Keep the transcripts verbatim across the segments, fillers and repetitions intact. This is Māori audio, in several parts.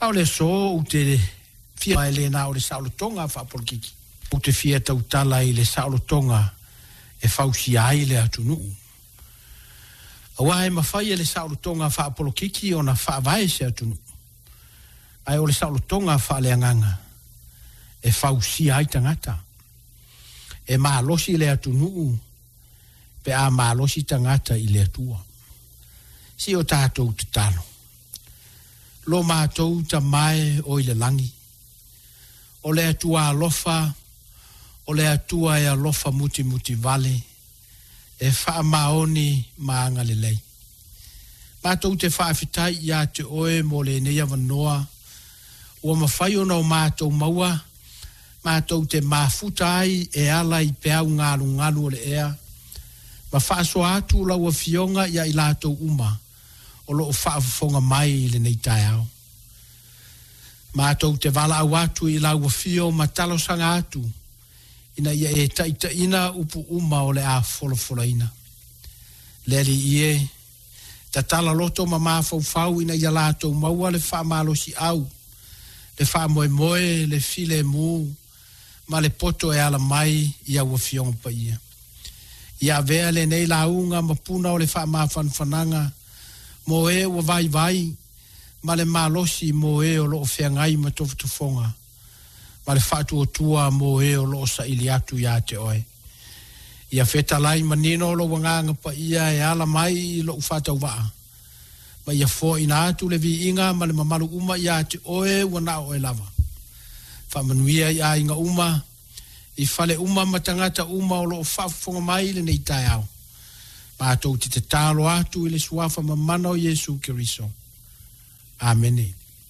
Au le so u te fia ele na o le saulotonga fa polkiki. U te fia tau tala i le saulotonga e fausi ai le atunu. Awa e mawhai e le saulotonga fa polkiki o na fa vai se atunu. Ai o le saulotonga fa le anganga e fausi ai tangata. E mahalosi le atunu pe a mahalosi tangata i le atua. Si o tātou te talo. Lo mātou ta mai o i le langi. O le atua alofa, o le atua e alofa muti muti vale, e wha maoni maanga le lei. Mātou te whaafitai ia te oe mo le neia wanoa, ua mawhai ona o mātou maua, mātou te mafutai e ala i peau ngalu ngalu o le ea, ma whaaso atu la ua fionga ia i lātou uma, o lo o whaafonga mai le nei tai au. Mātou te wala au atu i lau fio ma talo sanga atu, ina ia e taita ina upu uma o le a fola fola ina. Leli ie, ta tala loto ma mafau fau ina ia lātou maua le wha malo si au, le wha moe moe, le file mu, ma le poto e ala mai ia ua fionga pa ia. Ia vea le nei launga ma puna o le wha mafan fananga, mo e ua vai vai, ma le malosi mo e o loo whiangai ma tofu tufonga, ma le whatu o tua mo e o loo sa ili atu ia te oe. Ia wheta lai manino o lo wanganga pa ia e ala mai i loo whatau waa. Ma ia fo ina atu le vi inga ma le mamalu uma ia te oe wana o e lava. Whamanuia ia inga uma, i fale uma matangata uma o loo whafonga mai le nei tai au. Ma atou ti te talo atu i le suafa mamana o Yesu Kiriso. Amene.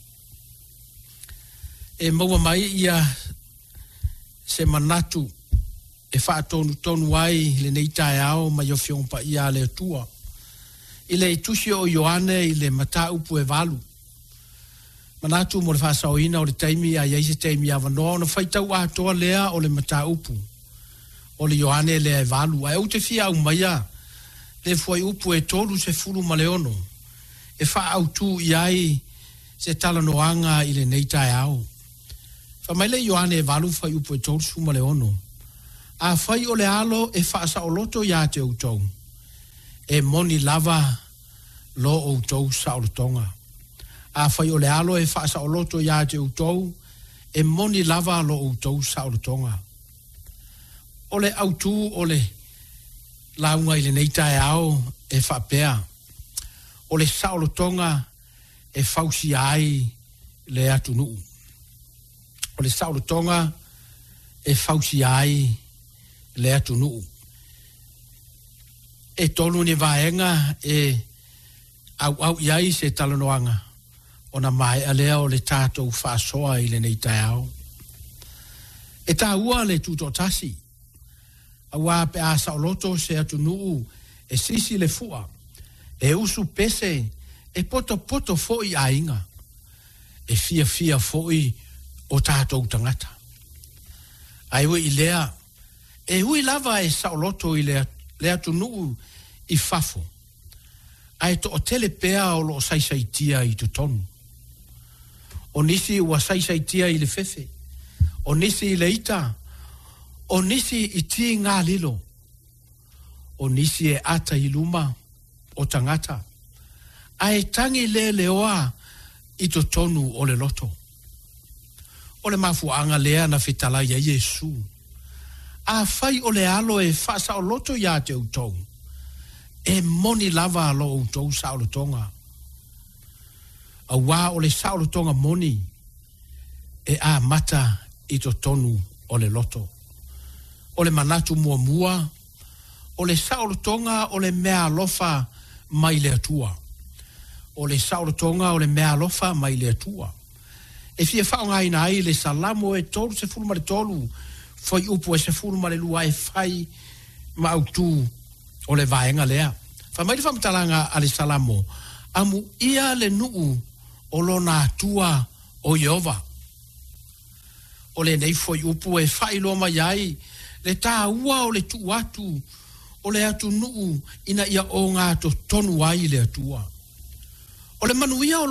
E maua mai ia se manatu e whaatonu tonu ai le nei tai ao ma yo fiongpa ia le atua. I le itusi o Ioane i le mata upu e valu. Manatu mo le whaasaoina o le taimi a iaise taimi a wanoa na whaitau atoa lea o le mata upu. O le Ioane lea e valu. A e ute fia au maia le fuai upu e tolu se fulu ma leono. E wha au tu i ai se tala noanga i le nei tai au. Wha mai le Ioane e valu whai upo e tolu su ma leono. A whai o le alo e wha sa o loto ia te utou. E moni lava lo o utou sa o lotonga. A whai o le alo e wha sa o loto ia te utou. E moni lava lo o utou sa o lotonga. O le autu o le launga i le nei tai au e wha pea. O le saulotonga e fausi ai le atunuu. O le saulotonga e fausi ai le atunuu. E tolu ni vaenga e au au iai se talanoanga. O na mai alea o le tātou whaasoa i le nei tai au. E tā ua le tutotasi. Awa pe a sauloto se atunuu e sisi le fua. E usu pese, e poto poto foi a inga. E fia fia foi o tātou tangata. Ai ui lea, e ui lava e sauloto i lea, lea tunu i fafo. Ai to o tele pea o lo saisaitia i tu tonu. O nisi ua saisaitia i le fefe. O nisi i le ita. O nisi i ti ngā lilo. O nisi e ata i luma. O tangata. Ai tangi le leoa i to tonu o le loto. O le mafuanga lea na fitala ia Yesu. A fai o le alo e fasa o loto ia te utou. E moni lava lo utou sa o lotonga. A wā o le sa o lotonga moni. E a mata i to tonu o le loto. O le manatu mua mua. O le sa o lotonga o le mea lofa mai le atua. O le saulotonga o le mea lofa mai le atua. E fia whaonga ina ai le salamo e tolu se fulu ma le tolu. Foi upu e se fulu ma le lua e fai ma autu o le vaenga lea. Fa mai le whamtalanga a le salamo. Amu ia le nuu o lona atua o Jehova. O le nei foi upu e fai lo mai ai. Le tā ua o le tu atu. O le atu nuu ina ia o ngā to tonu ai le atua. O le manuia o